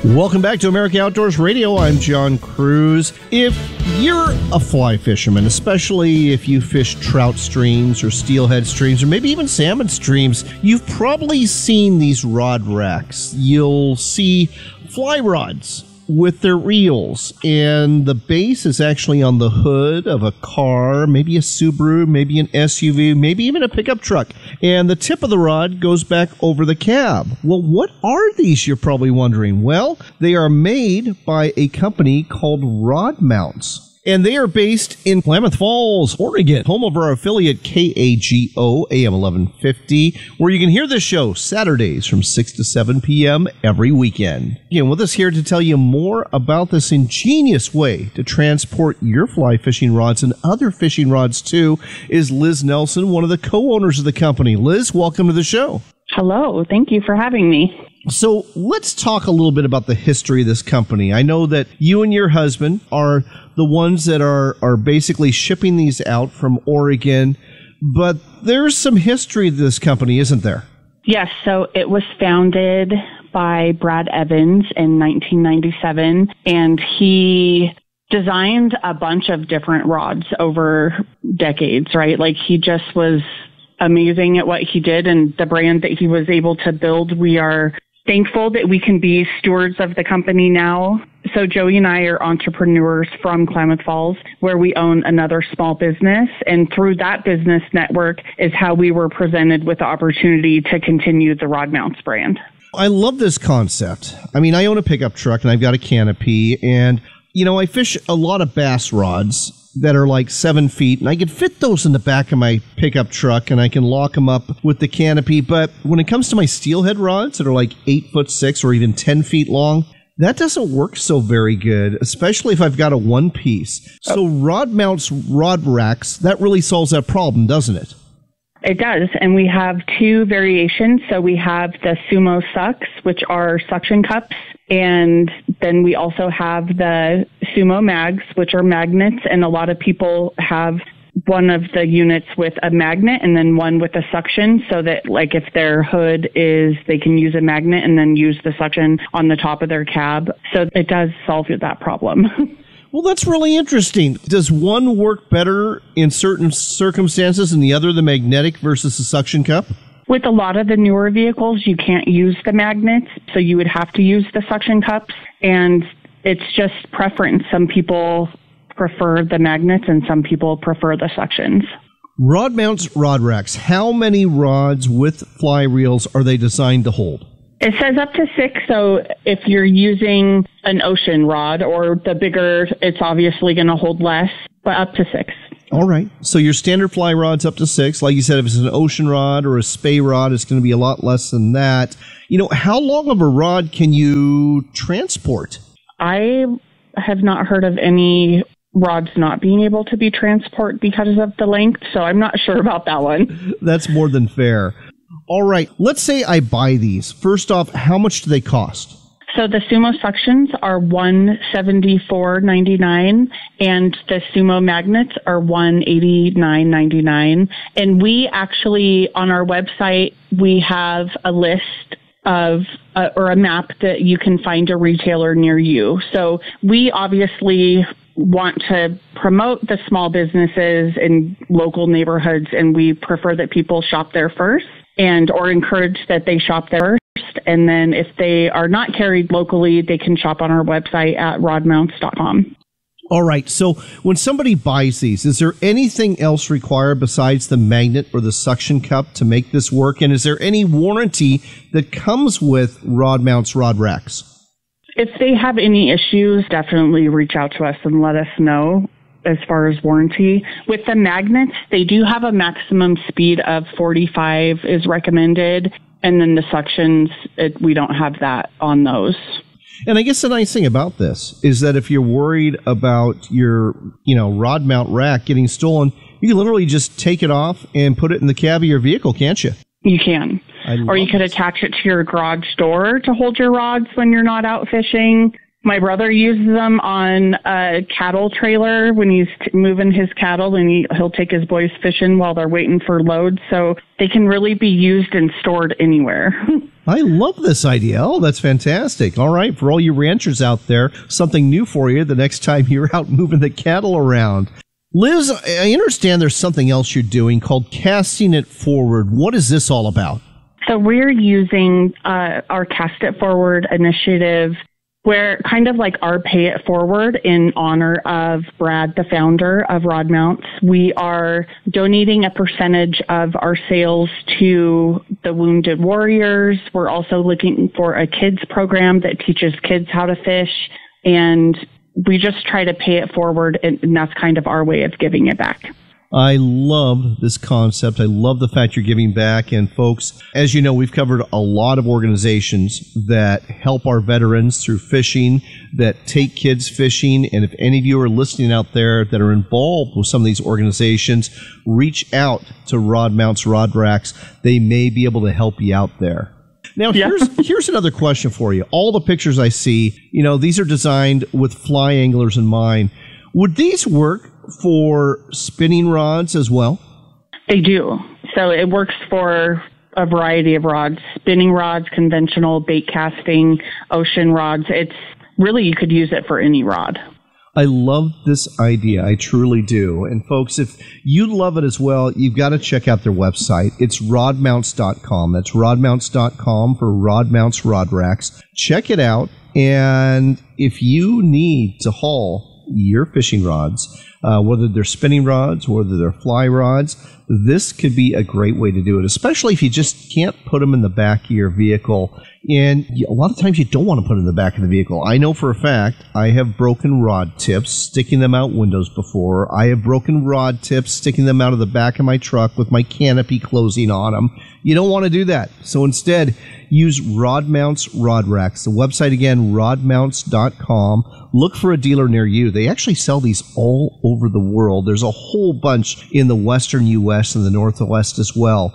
Welcome back to America Outdoors Radio. I'm John Cruz. If you're a fly fisherman, especially if you fish trout streams or steelhead streams or maybe even salmon streams, you've probably seen these rod racks. You'll see fly rods with their reels, and the base is actually on the hood of a car, maybe a Subaru, maybe an SUV, maybe even a pickup truck, and the tip of the rod goes back over the cab. Well, what are these, you're probably wondering? Well, they are made by a company called Rod Mounts. And they are based in Klamath Falls, Oregon, home of our affiliate KAGO AM 1150, where you can hear this show Saturdays from 6 to 7 p.m. every weekend. Again, with us here to tell you more about this ingenious way to transport your fly fishing rods and other fishing rods too is Liz Nelson, one of the co-owners of the company. Liz, welcome to the show. Hello. Thank you for having me. So let's talk a little bit about the history of this company. I know that you and your husband are the ones that are basically shipping these out from Oregon, but there's some history to this company, isn't there? Yes. So it was founded by Brad Evans in 1997, and he designed a bunch of different rods over decades, right? Like, he just was amazing at what he did, and the brand that he was able to build, we are thankful that we can be stewards of the company now. So Joey and I are entrepreneurs from Klamath Falls, where we own another small business. And through that business network is how we were presented with the opportunity to continue the Rod Mounts brand. I love this concept. I mean, I own a pickup truck and I've got a canopy, and, you know, I fish a lot of bass rods that are like 7 feet, and I can fit those in the back of my pickup truck and I can lock them up with the canopy. But when it comes to my steelhead rods that are like 8'6" or even 10 feet long, that doesn't work so very good, especially if I've got a one piece. So Rod Mounts rod racks, that really solves that problem, doesn't it? It does, and we have two variations. So we have the Sumo Sucks, which are suction cups, and then we also have the Sumo Mags, which are magnets, and a lot of people have one of the units with a magnet and then one with a suction, so that, like, if their hood is, they can use a magnet and then use the suction on the top of their cab. So it does solve that problem. Well, that's really interesting. Does one work better in certain circumstances and the other, the magnetic versus the suction cup? With a lot of the newer vehicles, you can't use the magnets, so you would have to use the suction cups, and it's just preference. Some people prefer the magnets and some people prefer the suctions. Rod Mounts rod racks, how many rods with fly reels are they designed to hold? It says up to 6, so if you're using an ocean rod or the bigger, it's obviously going to hold less, but up to 6. All right. So your standard fly rod's up to 6. Like you said, if it's an ocean rod or a spey rod, it's going to be a lot less than that. You know, how long of a rod can you transport? I have not heard of any rods not being able to be transport because of the length, so I'm not sure about that one. That's more than fair. All right. Let's say I buy these. First off, how much do they cost? So the Sumo suctions are $174.99, and the Sumo magnets are $189.99. And we actually, on our website, we have a list of or a map that you can find a retailer near you. So we obviously want to promote the small businesses in local neighborhoods, and we prefer that people shop there first, and or encourage that they shop there first. And then if they are not carried locally, they can shop on our website at rodmounts.com. All right. So when somebody buys these, is there anything else required besides the magnet or the suction cup to make this work? And is there any warranty that comes with Rod Mounts rod racks? If they have any issues, definitely reach out to us and let us know as far as warranty. With the magnets, they do have a maximum speed of 45 is recommended. And then the suctions, we don't have that on those. And I guess the nice thing about this is that if you're worried about your, rod mount rack getting stolen, you can literally just take it off and put it in the cab of your vehicle, can't you? You can. Or you could attach it to your garage door to hold your rods when you're not out fishing. My brother uses them on a cattle trailer when he's moving his cattle, and he'll take his boys fishing while they're waiting for loads. So they can really be used and stored anywhere. I love this idea. Oh, that's fantastic. All right, for all you ranchers out there, something new for you the next time you're out moving the cattle around. Liz, I understand there's something else you're doing called Casting It Forward. What is this all about? So we're using our Cast It Forward initiative, where kind of like our Pay It Forward in honor of Brad, the founder of Rod Mounts. We are donating a percentage of our sales to the Wounded Warriors. We're also looking for a kids program that teaches kids how to fish. And we just try to pay it forward, and that's kind of our way of giving it back. I love this concept. I love the fact you're giving back. And folks, as you know, we've covered a lot of organizations that help our veterans through fishing, that take kids fishing. And if any of you are listening out there that are involved with some of these organizations, reach out to Rod Mounts Rod Racks. They may be able to help you out there. Now, here's another question for you. All the pictures I see, these are designed with fly anglers in mind. Would these work for spinning rods as well? They do. So it works for a variety of rods, spinning rods, conventional, bait casting, ocean rods. It's really, you could use it for any rod. I love this idea. I truly do. And folks, if you love it as well, you've got to check out their website. It's rodmounts.com. That's rodmounts.com for Rod Mounts Rod Racks. Check it out. And if you need to haul your fishing rods, whether they're spinning rods, whether they're fly rods, this could be a great way to do it, especially if you just can't put them in the back of your vehicle. And a lot of times you don't want to put them in the back of the vehicle. I know for a fact I have broken rod tips sticking them out windows before. I have broken rod tips sticking them out of the back of my truck with my canopy closing on them. You don't want to do that. So instead, use Rod Mounts Rod Racks. The website again, rodmounts.com. Look for a dealer near you. They actually sell these all over the world. There's a whole bunch in the western U.S. and the northwest as well.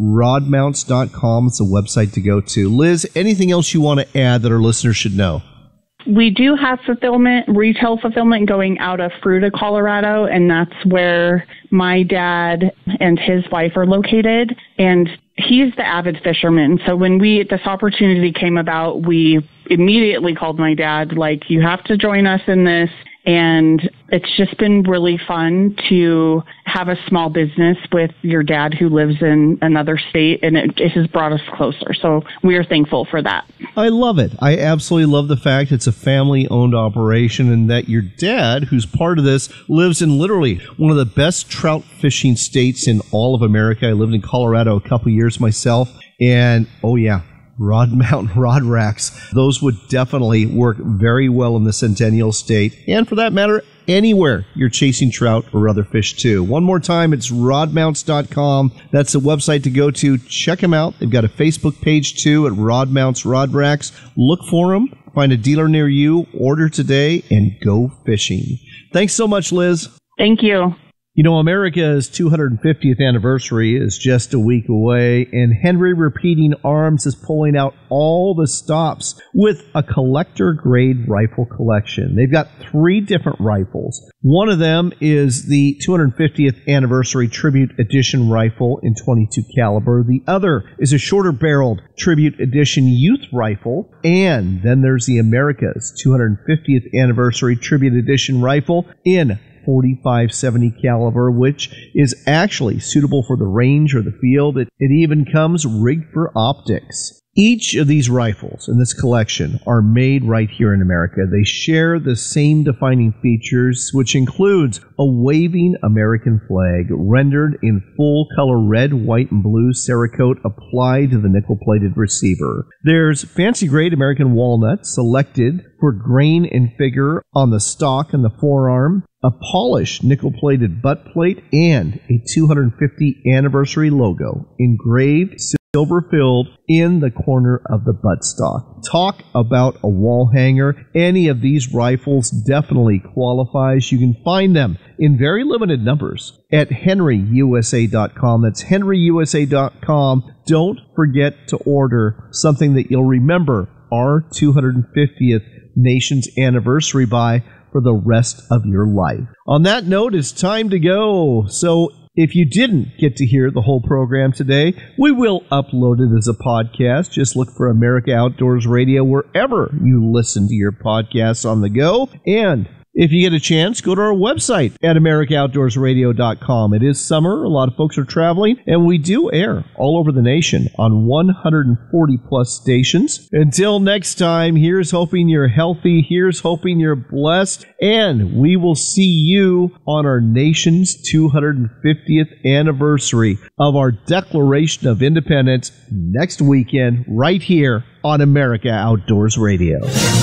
Rodmounts.com is the website to go to. Liz, anything else you want to add that our listeners should know? We do have retail fulfillment going out of Fruita, Colorado, and that's where my dad and his wife are located. And he's the avid fisherman. So when this opportunity came about, we immediately called my dad, like, you have to join us in this. And it's just been really fun to have a small business with your dad who lives in another state, and it has brought us closer. So we are thankful for that. I love it. I absolutely love the fact it's a family-owned operation and that your dad, who's part of this, lives in literally one of the best trout fishing states in all of America. I lived in Colorado a couple years myself, and oh yeah, Rod Mount Rod Racks. Those would definitely work very well in the Centennial State, and for that matter, anywhere you're chasing trout or other fish too. One more time, it's rodmounts.com. That's the website to go to. Check them out. They've got a Facebook page too at Rod Mounts Rod Racks. Look for them. Find a dealer near you. Order today and go fishing. Thanks so much, Liz. Thank you. You know, America's 250th anniversary is just a week away, and Henry Repeating Arms is pulling out all the stops with a collector-grade rifle collection. They've got 3 different rifles. One of them is the 250th anniversary Tribute Edition rifle in .22 caliber. The other is a shorter-barreled Tribute Edition youth rifle, and then there's the America's 250th anniversary Tribute Edition rifle in .45-70 caliber, which is actually suitable for the range or the field. It even comes rigged for optics. Each of these rifles in this collection are made right here in America. They share the same defining features, which includes a waving American flag rendered in full color red, white, and blue Cerakote applied to the nickel-plated receiver. There's fancy-grade American walnut selected for grain and figure on the stock and the forearm, a polished nickel-plated butt plate, and a 250 anniversary logo engraved silver-filled in the corner of the buttstock. Talk about a wall hanger. Any of these rifles definitely qualifies. You can find them in very limited numbers at henryusa.com. That's henryusa.com. Don't forget to order something that you'll remember our 250th nation's anniversary by for the rest of your life. On that note, it's time to go. So if you didn't get to hear the whole program today, we will upload it as a podcast. Just look for America Outdoors Radio wherever you listen to your podcasts on the go. And if you get a chance, go to our website at AmericaOutdoorsRadio.com. It is summer. A lot of folks are traveling, and we do air all over the nation on 140-plus stations. Until next time, here's hoping you're healthy. Here's hoping you're blessed. And we will see you on our nation's 250th anniversary of our Declaration of Independence next weekend right here on America Outdoors Radio.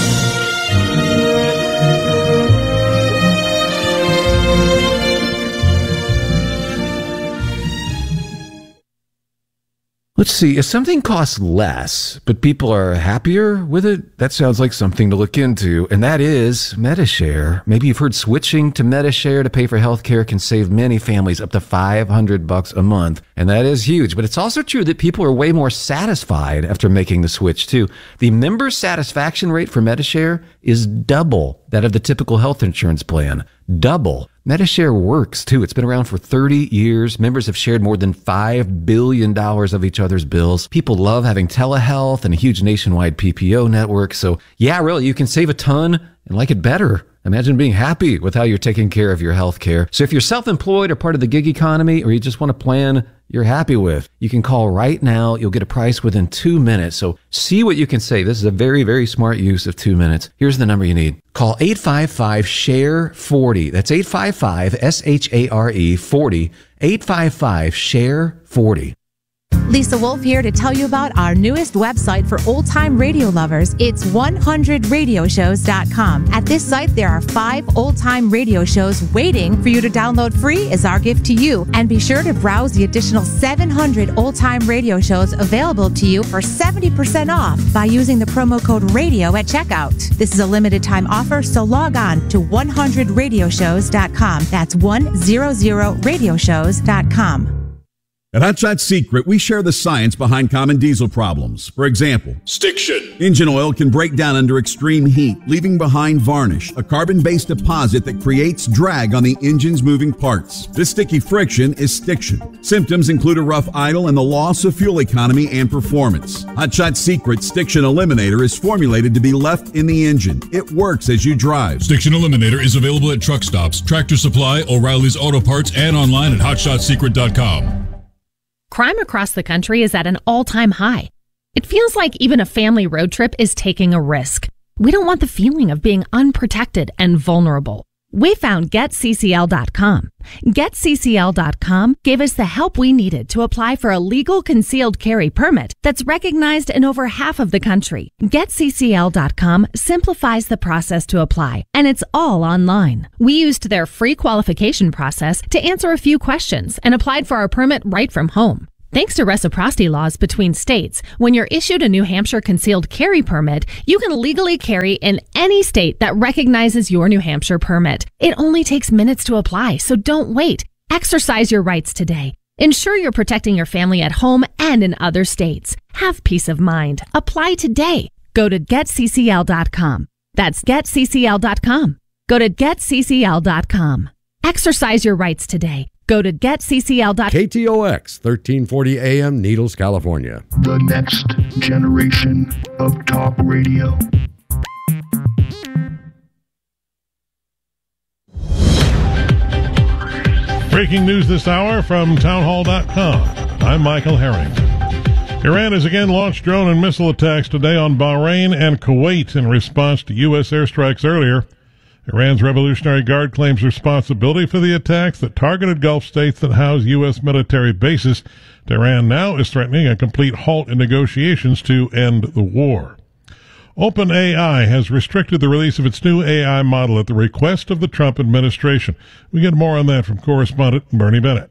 Let's see, if something costs less, but people are happier with it, that sounds like something to look into, and that is Medi-Share. Maybe you've heard switching to Medi-Share to pay for healthcare can save many families up to $500 a month, and that is huge. But it's also true that people are way more satisfied after making the switch, too. The member satisfaction rate for Medi-Share is double that of the typical health insurance plan. Double. Medi-Share works, too. It's been around for 30 years. Members have shared more than $5 billion of each other's bills. People love having telehealth and a huge nationwide PPO network. So, yeah, really, you can save a ton and like it better. Imagine being happy with how you're taking care of your health care. So if you're self-employed or part of the gig economy, or you just want a plan you're happy with, you can call right now. You'll get a price within 2 minutes. So see what you can save. This is a very, very smart use of 2 minutes. Here's the number you need. Call 855-SHARE-40. That's 855-SHARE-40. 855-SHARE-40. Lisa Wolf here to tell you about our newest website for old-time radio lovers. It's 100radioshows.com. At this site, there are 5 old-time radio shows waiting for you to download free as our gift to you. And be sure to browse the additional 700 old-time radio shows available to you for 70% off by using the promo code RADIO at checkout. This is a limited-time offer, so log on to 100radioshows.com. That's 100radioshows.com. At Hot Shot Secret, we share the science behind common diesel problems. For example, stiction. Engine oil can break down under extreme heat, leaving behind varnish, a carbon-based deposit that creates drag on the engine's moving parts. This sticky friction is stiction. Symptoms include a rough idle and the loss of fuel economy and performance. Hot Shot Secret Stiction Eliminator is formulated to be left in the engine. It works as you drive. Stiction Eliminator is available at truck stops, Tractor Supply, O'Reilly's Auto Parts, and online at hotshotsecret.com. Crime across the country is at an all-time high. It feels like even a family road trip is taking a risk. We don't want the feeling of being unprotected and vulnerable. We found GetCCL.com. GetCCL.com gave us the help we needed to apply for a legal concealed carry permit that's recognized in over half of the country. GetCCL.com simplifies the process to apply, and it's all online. We used their free qualification process to answer a few questions and applied for our permit right from home. Thanks to reciprocity laws between states, when you're issued a New Hampshire concealed carry permit, you can legally carry in any state that recognizes your New Hampshire permit. It only takes minutes to apply, so don't wait. Exercise your rights today. Ensure you're protecting your family at home and in other states. Have peace of mind. Apply today. Go to GetCCL.com. That's GetCCL.com. Go to GetCCL.com. Exercise your rights today. Go to GetCCL.com. KTOX, 1340 AM, Needles, California. The next generation of talk radio. Breaking news this hour from townhall.com. I'm Michael Herring. Iran has again launched drone and missile attacks today on Bahrain and Kuwait in response to U.S. airstrikes earlier. Iran's Revolutionary Guard claims responsibility for the attacks that targeted Gulf states that house U.S. military bases. Tehran now is threatening a complete halt in negotiations to end the war. OpenAI has restricted the release of its new AI model at the request of the Trump administration. We get more on that from correspondent Bernie Bennett.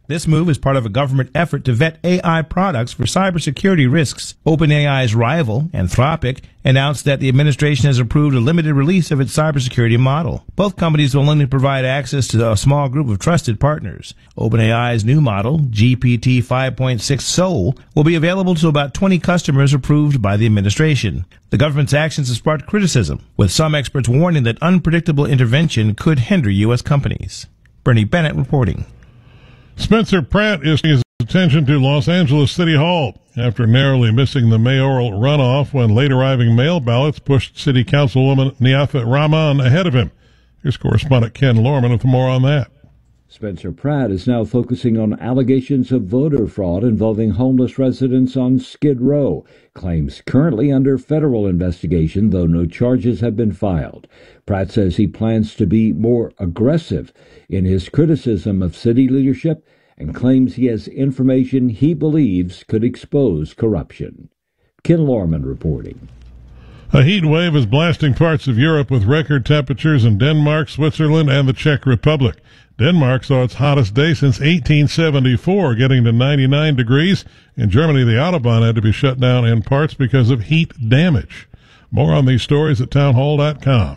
This move is part of a government effort to vet AI products for cybersecurity risks. OpenAI's rival, Anthropic, announced that the administration has approved a limited release of its cybersecurity model. Both companies will only provide access to a small group of trusted partners. OpenAI's new model, GPT 5.6 Soul, will be available to about 20 customers approved by the administration. The government's actions have sparked criticism, with some experts warning that unpredictable intervention could hinder U.S. companies. Bernie Bennett reporting. Spencer Pratt is his attention to Los Angeles City Hall after narrowly missing the mayoral runoff when late arriving mail ballots pushed City Councilwoman Niafet Rahman ahead of him. Here's correspondent Ken Lorman with more on that. Spencer Pratt is now focusing on allegations of voter fraud involving homeless residents on Skid Row. Claims currently under federal investigation, though no charges have been filed. Pratt says he plans to be more aggressive in his criticism of city leadership and claims he has information he believes could expose corruption. Ken Lorman reporting. A heat wave is blasting parts of Europe with record temperatures in Denmark, Switzerland, and the Czech Republic. Denmark saw its hottest day since 1874, getting to 99 degrees. In Germany, the Autobahn had to be shut down in parts because of heat damage. More on these stories at townhall.com.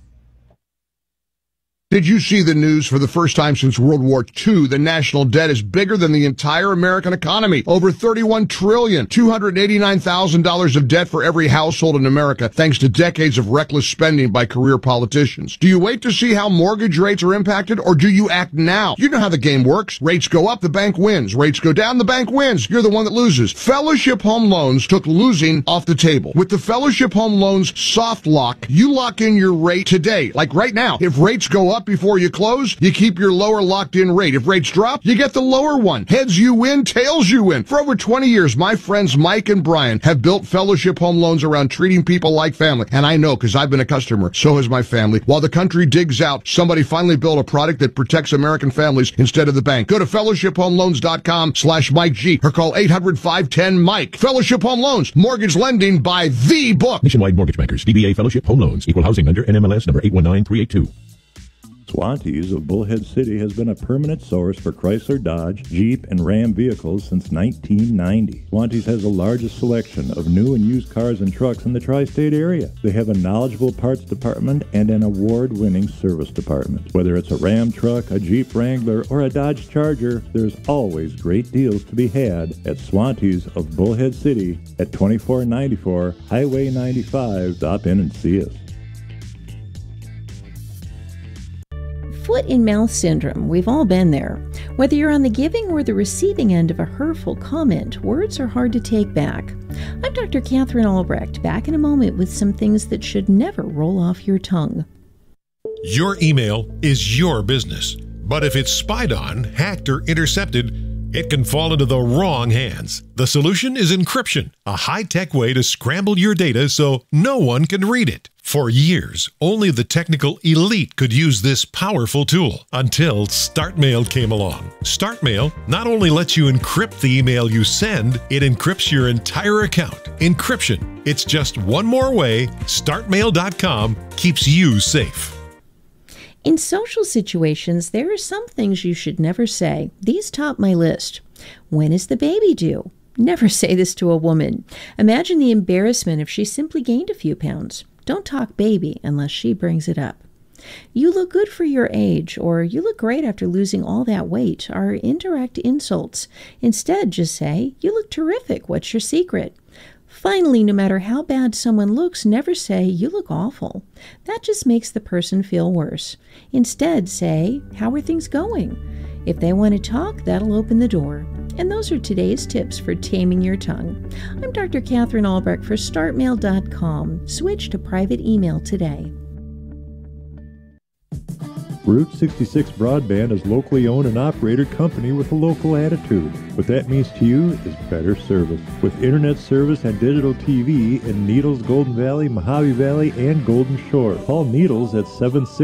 Did you see the news? For the first time since World War II, the national debt is bigger than the entire American economy. Over $31 trillion, $289,000 of debt for every household in America, thanks to decades of reckless spending by career politicians. Do you wait to see how mortgage rates are impacted, or do you act now? You know how the game works. Rates go up, the bank wins. Rates go down, the bank wins. You're the one that loses. Fellowship Home Loans took losing off the table. With the Fellowship Home Loans soft lock, you lock in your rate today. Like right now, if rates go up before you close, you keep your lower locked-in rate. If rates drop, you get the lower one. Heads you win, tails you win. For over 20 years, my friends Mike and Brian have built Fellowship Home Loans around treating people like family. And I know, because I've been a customer. So has my family. While the country digs out, somebody finally built a product that protects American families instead of the bank. Go to fellowshiphomeloans.com/Mike G or call 800-510-MIKE. Fellowship Home Loans. Mortgage lending by the book. Nationwide Mortgage Bankers. DBA Fellowship Home Loans. Equal housing lender. NMLS number 819382. Swantees of Bullhead City has been a permanent source for Chrysler, Dodge, Jeep, and Ram vehicles since 1990. Swantees has the largest selection of new and used cars and trucks in the tri-state area. They have a knowledgeable parts department and an award-winning service department. Whether it's a Ram truck, a Jeep Wrangler, or a Dodge Charger, there's always great deals to be had at Swantees of Bullhead City at 2494 Highway 95. Stop in and see us. Foot and mouth syndrome, we've all been there. Whether you're on the giving or the receiving end of a hurtful comment, words are hard to take back. I'm Dr. Catherine Albrecht, back in a moment with some things that should never roll off your tongue. Your email is your business, but if it's spied on, hacked, or intercepted, it can fall into the wrong hands. The solution is encryption, a high-tech way to scramble your data so no one can read it. For years, only the technical elite could use this powerful tool until StartMail came along. StartMail not only lets you encrypt the email you send, it encrypts your entire account. Encryption. It's just one more way StartMail.com keeps you safe. In social situations, there are some things you should never say. These top my list. When is the baby due? Never say this to a woman. Imagine the embarrassment if she simply gained a few pounds. Don't talk baby unless she brings it up. You look good for your age, or you look great after losing all that weight are indirect insults. Instead, just say, you look terrific. What's your secret? Finally, no matter how bad someone looks, never say, you look awful. That just makes the person feel worse. Instead, say, how are things going? If they want to talk, that'll open the door. And those are today's tips for taming your tongue. I'm Dr. Catherine Albrecht for StartMail.com. Switch to private email today. Route 66 Broadband is locally owned and operated company with a local attitude. What that means to you is better service. With internet service and digital TV in Needles, Golden Valley, Mojave Valley, and Golden Shore. Call Needles at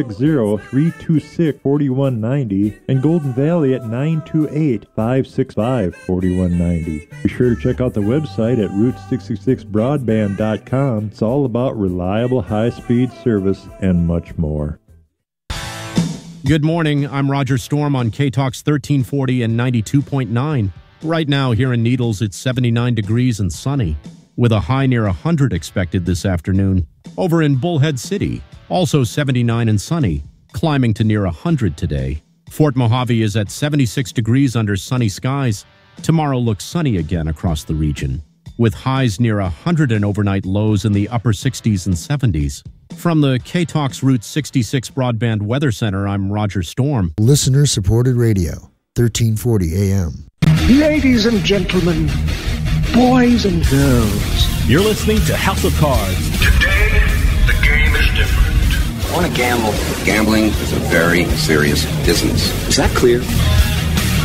760-326-4190 and Golden Valley at 928-565-4190. Be sure to check out the website at Route66Broadband.com. It's all about reliable high-speed service and much more. Good morning. I'm Roger Storm on K-Talk's 1340 and 92.9. Right now here in Needles, it's 79 degrees and sunny, with a high near 100 expected this afternoon. Over in Bullhead City, also 79 and sunny, climbing to near 100 today. Fort Mojave is at 76 degrees under sunny skies. Tomorrow looks sunny again across the region, with highs near 100 and overnight lows in the upper 60s and 70s. From the K-Talk's Route 66 Broadband Weather Center, I'm Roger Storm. Listener-supported radio, 1340 AM. Ladies and gentlemen, boys and girls. You're listening to House of Cards. Today, the game is different. I want to gamble. Gambling is a very serious business. Is that clear?